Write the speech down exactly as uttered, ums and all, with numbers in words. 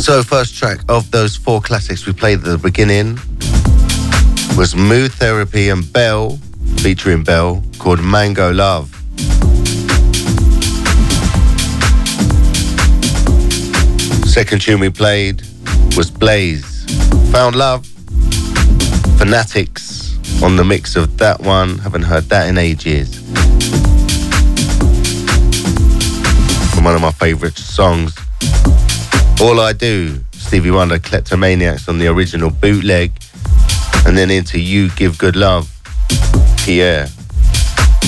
So first track of those four classics we played at the beginning was Mood Therapy and Bell, featuring Bell, called Mango Love. Second tune we played was Blaze, Found Love. Fanatics on the mix of that one, haven't heard that in ages. From one of my favourite songs, All I Do, Stevie Wonder, Kleptomaniacs on the original bootleg, and then into You Give Good Love, Pierre.